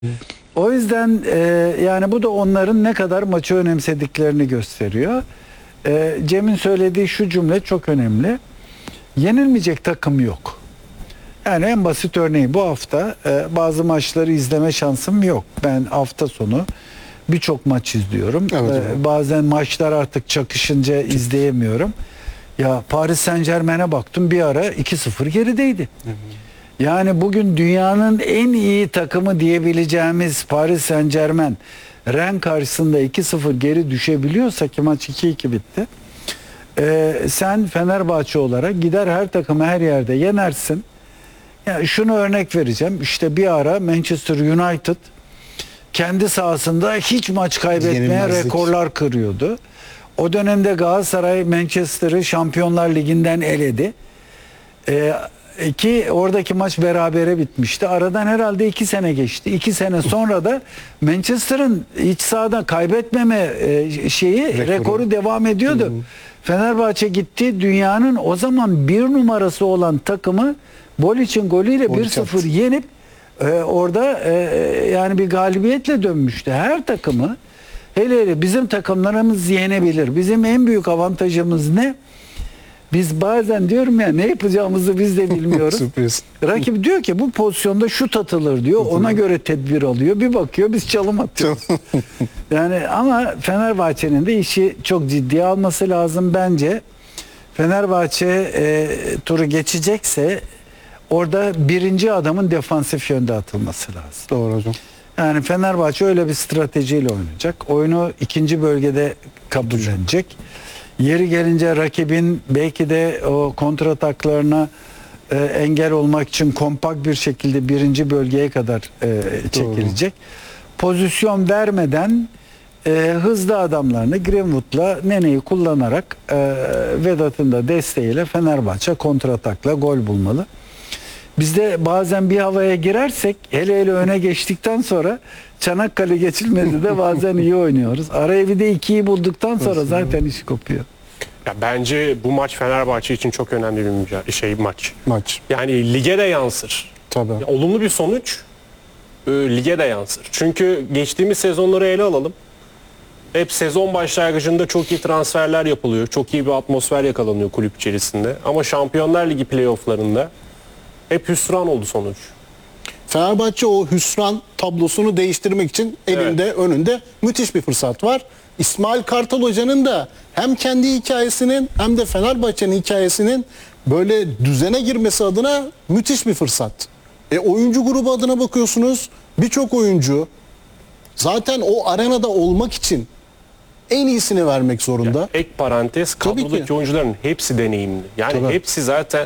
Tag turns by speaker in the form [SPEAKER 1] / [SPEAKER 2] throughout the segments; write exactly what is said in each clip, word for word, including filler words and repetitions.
[SPEAKER 1] O yüzden e, yani bu da onların ne kadar maçı önemsediklerini gösteriyor. E, Cem'in söylediği şu cümle çok önemli. Yenilmeyecek takım yok. Yani en basit örneği bu hafta e, bazı maçları izleme şansım yok. Ben hafta sonu birçok maç izliyorum.
[SPEAKER 2] Evet,
[SPEAKER 1] E, bazen maçlar artık çakışınca izleyemiyorum. Ya Paris Saint-Germain'e baktım, bir ara iki sıfır gerideydi. Hı hı. Yani bugün dünyanın en iyi takımı diyebileceğimiz Paris Saint-Germain Rennes karşısında iki sıfır geri düşebiliyorsa, ki maç iki iki bitti. Ee, sen Fenerbahçe olarak gider her takımı her yerde yenersin. Yani şunu örnek vereceğim. İşte bir ara Manchester United kendi sahasında hiç maç kaybetmeye rekorlar kırıyordu. O dönemde Galatasaray Manchester'ı Şampiyonlar Ligi'nden eledi. Ee, Ki oradaki maç berabere bitmişti. Aradan herhalde iki sene geçti. İki sene sonra da Manchester'ın iç sahada kaybetmeme e, şeyi rekoru, rekoru devam ediyordu. Hmm. Fenerbahçe gitti, dünyanın o zaman bir numarası olan takımı Bolic'in golüyle bir sıfır yenip e, orada e, yani bir galibiyetle dönmüştü. Her takımı, hele hele bizim takımlarımız yenebilir. Bizim en büyük avantajımız ne? Biz bazen diyorum ya, ne yapacağımızı biz de bilmiyoruz.
[SPEAKER 2] Sürpriz.
[SPEAKER 1] Rakip diyor ki bu pozisyonda şut atılır diyor. Ona göre tedbir alıyor. Bir bakıyor biz çalım atıyoruz. Yani ama Fenerbahçe'nin de işi çok ciddiye alması lazım bence. Fenerbahçe e, turu geçecekse orada birinci adamın defansif yönde atılması lazım.
[SPEAKER 2] Doğru hocam.
[SPEAKER 1] Yani Fenerbahçe öyle bir stratejiyle oynayacak. Oyunu ikinci bölgede kabullenecek. Yeri gelince rakibin belki de o kontrataklarına e, engel olmak için kompakt bir şekilde birinci bölgeye kadar e, çekilecek. Doğru. Pozisyon vermeden e, hızlı adamlarını Greenwood'la Nene'yi kullanarak e, Vedat'ın da desteğiyle Fenerbahçe kontratakla gol bulmalı. Biz de bazen bir havaya girersek, hele hele öne geçtikten sonra Çanakkale geçilmedi de bazen iyi oynuyoruz. Araya bir de ikiyi bulduktan sonra zaten iş kopuyor.
[SPEAKER 3] Ya bence bu maç Fenerbahçe için çok önemli bir mücadele, şey maç.
[SPEAKER 2] Maç.
[SPEAKER 3] Yani lige de yansır.
[SPEAKER 2] Tabii.
[SPEAKER 3] Ya, olumlu bir sonuç e, lige de yansır. Çünkü geçtiğimiz sezonları ele alalım. Hep sezon başlangıcında çok iyi transferler yapılıyor. Çok iyi bir atmosfer yakalanıyor kulüp içerisinde. Ama Şampiyonlar Ligi playofflarında hep hüsran oldu sonuç.
[SPEAKER 2] Fenerbahçe o hüsran tablosunu değiştirmek için elinde, evet, önünde müthiş bir fırsat var. İsmail Kartal Hoca'nın da hem kendi hikayesinin hem de Fenerbahçe'nin hikayesinin böyle düzene girmesi adına müthiş bir fırsat. E, oyuncu grubu adına bakıyorsunuz, birçok oyuncu zaten o arenada olmak için en iyisini vermek zorunda.
[SPEAKER 3] Ya, ek parantez, kadrodaki oyuncuların hepsi deneyimli. Yani Tabii. hepsi zaten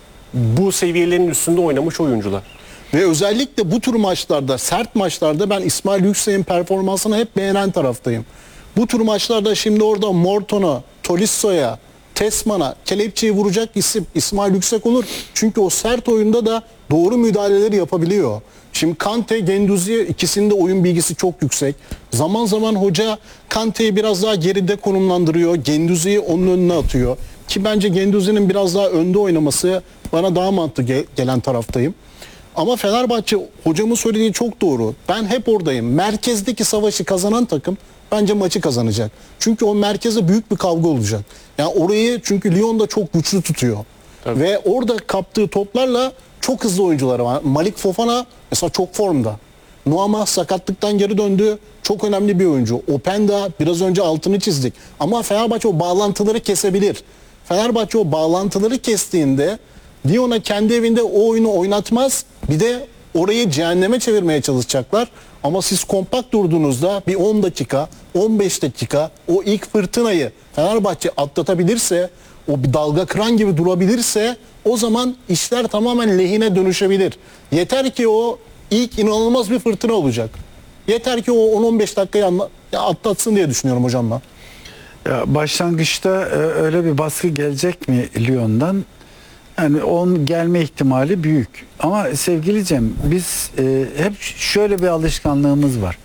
[SPEAKER 3] bu seviyelerin üstünde oynamış oyuncular.
[SPEAKER 2] Ve özellikle bu tür maçlarda, sert maçlarda ben İsmail Yüksek'in performansını hep beğenen taraftayım. Bu tür maçlarda şimdi orada Morton'a, Tolisso'ya, Tesman'a kelepçeyi vuracak isim İsmail Yüksek olur. Çünkü o sert oyunda da doğru müdahaleleri yapabiliyor. Şimdi Kante, Guendouzi, ikisinde oyun bilgisi çok yüksek. Zaman zaman hoca Kante'yi biraz daha geride konumlandırıyor. Guendouzi'yi onun önüne atıyor. Ki bence Guendouzi'nin biraz daha önde oynaması bana daha mantıklı gelen taraftayım. Ama Fenerbahçe, hocamın söylediği çok doğru. Ben hep oradayım. Merkezdeki savaşı kazanan takım bence maçı kazanacak. Çünkü o merkezde büyük bir kavga olacak. Yani orayı çünkü Lyon da çok güçlü tutuyor. Tabii. Ve orada kaptığı toplarla çok hızlı oyuncuları var. Malik Fofana mesela çok formda. Nuama sakatlıktan geri döndü. Çok önemli bir oyuncu. Openda biraz önce altını çizdik. Ama Fenerbahçe o bağlantıları kesebilir. Fenerbahçe o bağlantıları kestiğinde Lyon'a kendi evinde o oyunu oynatmaz. Bir de orayı cehenneme çevirmeye çalışacaklar. Ama siz kompakt durduğunuzda bir on dakika, on beş dakika o ilk fırtınayı Fenerbahçe atlatabilirse, o bir dalga kıran gibi durabilirse o zaman işler tamamen lehine dönüşebilir. Yeter ki o ilk inanılmaz bir fırtına olacak. Yeter ki o on on beş dakikayı atlatsın diye düşünüyorum hocam ben.
[SPEAKER 1] Ya başlangıçta öyle bir baskı gelecek mi Lyon'dan? Yani onun gelme ihtimali büyük. Ama sevgili Cem, biz e, hep şöyle bir alışkanlığımız var.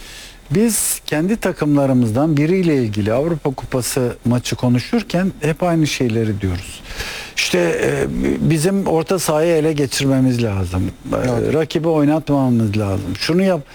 [SPEAKER 1] Biz kendi takımlarımızdan biriyle ilgili Avrupa Kupası maçı konuşurken hep aynı şeyleri diyoruz. İşte e, bizim orta sahayı ele geçirmemiz lazım. E,
[SPEAKER 2] Evet.
[SPEAKER 1] Rakibi oynatmamamız lazım. Şunu yap.